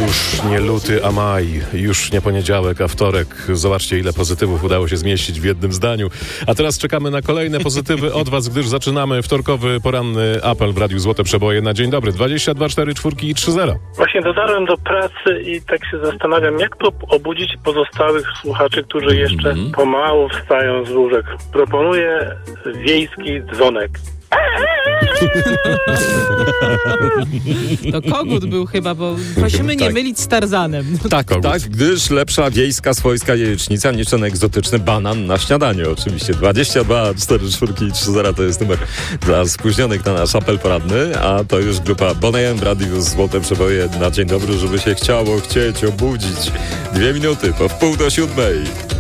Już nie luty, a maj. Już nie poniedziałek, a wtorek. Zobaczcie, ile pozytywów udało się zmieścić w jednym zdaniu. A teraz czekamy na kolejne pozytywy od was, gdyż zaczynamy wtorkowy poranny apel w Radiu Złote Przeboje na dzień dobry. 22 4 4 i 3-0. Właśnie dotarłem do pracy i tak się zastanawiam, jak to obudzić pozostałych słuchaczy, którzy jeszcze pomału wstają z łóżek. Proponuję wiejski dzwonek. To kogut był chyba, bo prosimy nie mylić z Tarzanem. Tak, gdyż lepsza wiejska swojska jajecznica niż ten egzotyczny banan na śniadanie oczywiście. 22 4 4 i 3-0 to jest numer dla spóźnionych na nasz apel poranny, a to już grupa Bonnet w Radiu Złote Przeboje na dzień dobry, żeby się chcieć obudzić. 2 minuty po 6:30.